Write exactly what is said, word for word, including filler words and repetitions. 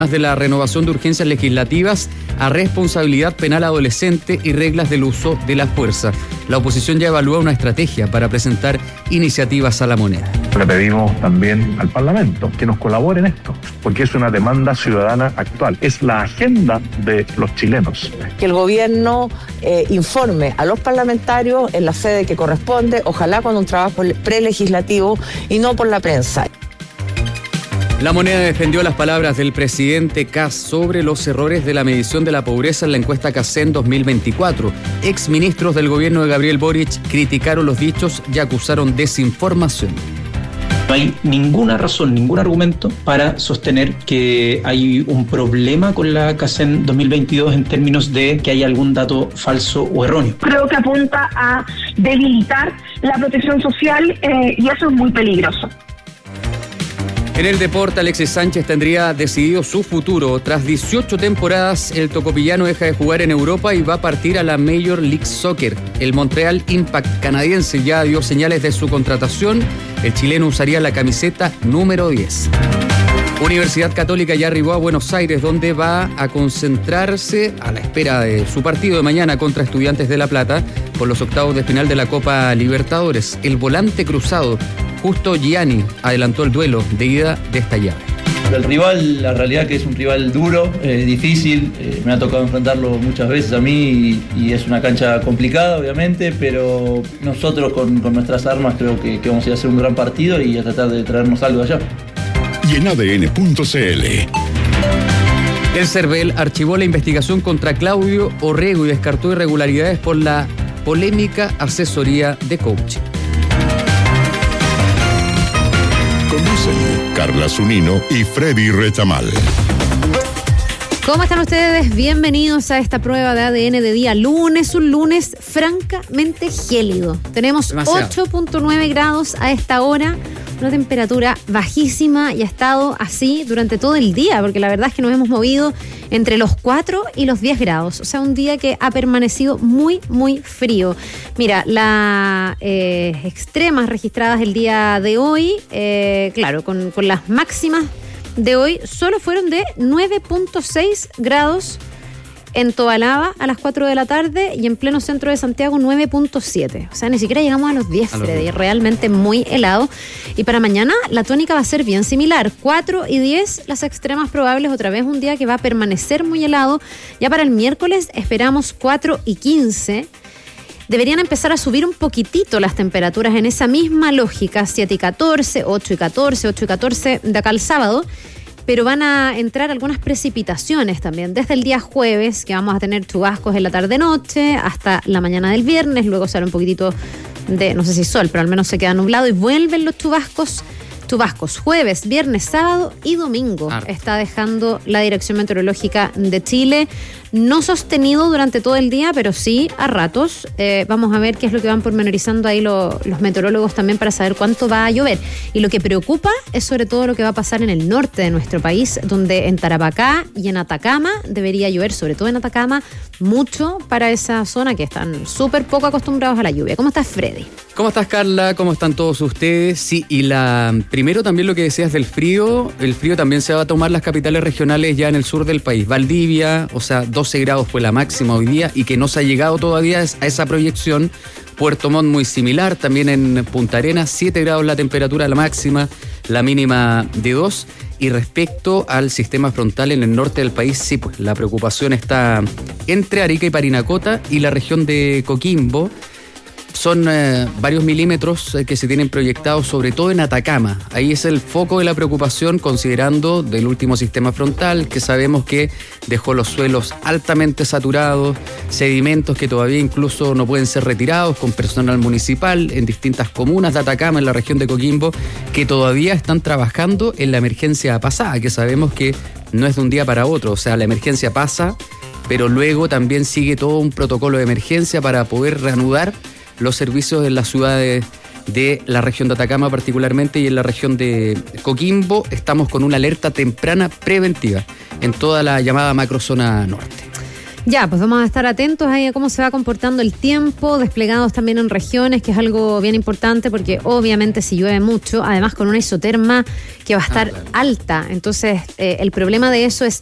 de la renovación de urgencias legislativas a responsabilidad penal adolescente y reglas del uso de la fuerza. La oposición ya evalúa una estrategia para presentar iniciativas a la moneda. Le pedimos también al Parlamento que nos colabore en esto, porque es una demanda ciudadana actual, es la agenda de los chilenos. Que el gobierno eh, informe a los parlamentarios en la sede que corresponde, ojalá con un trabajo prelegislativo y no por la prensa. La moneda defendió las palabras del presidente Kast sobre los errores de la medición de la pobreza en la encuesta Cacen dos mil veinticuatro. Exministros del gobierno de Gabriel Boric criticaron los dichos y acusaron desinformación. No hay ninguna razón, ningún argumento para sostener que hay un problema con la Cacen dos mil veintidós en términos de que hay algún dato falso o erróneo. Creo que apunta a debilitar la protección social eh, y eso es muy peligroso. En el deporte, Alexis Sánchez tendría decidido su futuro. Tras dieciocho temporadas, el tocopillano deja de jugar en Europa y va a partir a la Major League Soccer. El Montreal Impact canadiense ya dio señales de su contratación. El chileno usaría la camiseta número diez. Universidad Católica ya arribó a Buenos Aires, donde va a concentrarse a la espera de su partido de mañana contra Estudiantes de La Plata por los octavos de final de la Copa Libertadores. El volante cruzado Justo Gianni adelantó el duelo de ida de esta llave. El rival, la realidad que es un rival duro, eh, difícil, eh, me ha tocado enfrentarlo muchas veces a mí y, y es una cancha complicada obviamente, pero nosotros con, con nuestras armas creo que, que vamos a ir a hacer un gran partido y a tratar de traernos algo allá. Y en A D N punto C L. El CERVEL archivó la investigación contra Claudio Orrego y descartó irregularidades por la polémica asesoría de coaching. Conducen Carla Zunino y Freddy Retamal. ¿Cómo están ustedes? Bienvenidos a esta prueba de A D N de día lunes, un lunes francamente gélido. Tenemos ocho punto nueve grados a esta hora, una temperatura bajísima y ha estado así durante todo el día, porque la verdad es que nos hemos movido entre los cuatro y los diez grados, o sea, un día que ha permanecido muy, muy frío. Mira, las eh, extremas registradas el día de hoy, eh, claro, con, con las máximas de hoy solo fueron de nueve punto seis grados en Tobalaba a las cuatro de la tarde y en pleno centro de Santiago nueve punto siete. O sea, ni siquiera llegamos a los diez, Freddy. Realmente muy helado. Y para mañana la tónica va a ser bien similar. cuatro y diez las extremas probables. Otra vez un día que va a permanecer muy helado. Ya para el miércoles esperamos cuatro y quince. Deberían empezar a subir un poquitito las temperaturas en esa misma lógica, siete y catorce, ocho y catorce, ocho y catorce de acá al sábado, pero van a entrar algunas precipitaciones también, desde el día jueves, que vamos a tener chubascos en la tarde-noche, hasta la mañana del viernes, luego sale un poquitito de, no sé si sol, pero al menos se queda nublado y vuelven los chubascos. Chubascos jueves, viernes, sábado y domingo. Ah. Está dejando la Dirección Meteorológica de Chile. No sostenido durante todo el día, pero sí a ratos. Eh, vamos a ver qué es lo que van pormenorizando ahí lo, los meteorólogos también para saber cuánto va a llover. Y lo que preocupa es sobre todo lo que va a pasar en el norte de nuestro país, donde en Tarapacá y en Atacama debería llover, sobre todo en Atacama, mucho para esa zona que están súper poco acostumbrados a la lluvia. ¿Cómo estás, Freddy? ¿Cómo estás, Carla? ¿Cómo están todos ustedes? Sí, y la primero también lo que decías del frío, el frío también se va a tomar las capitales regionales ya en el sur del país. Valdivia, o sea, doce grados fue la máxima hoy día y que no se ha llegado todavía a esa proyección. Puerto Montt muy similar, también en Punta Arenas, siete grados la temperatura la máxima, la mínima de dos. Y respecto al sistema frontal en el norte del país, sí, pues la preocupación está entre Arica y Parinacota y la región de Coquimbo. Son eh, varios milímetros eh, que se tienen proyectados, sobre todo en Atacama. Ahí es el foco de la preocupación, considerando del último sistema frontal, que sabemos que dejó los suelos altamente saturados, sedimentos que todavía incluso no pueden ser retirados, con personal municipal en distintas comunas de Atacama, en la región de Coquimbo, que todavía están trabajando en la emergencia pasada, que sabemos que no es de un día para otro. O sea, la emergencia pasa, pero luego también sigue todo un protocolo de emergencia para poder reanudar los servicios en las ciudades de la región de Atacama particularmente y en la región de Coquimbo. Estamos con una alerta temprana preventiva en toda la llamada macrozona norte. Ya, pues vamos a estar atentos ahí a cómo se va comportando el tiempo, desplegados también en regiones, que es algo bien importante porque obviamente si llueve mucho, además con una isoterma que va a estar ah, claro. alta, entonces eh, el problema de eso es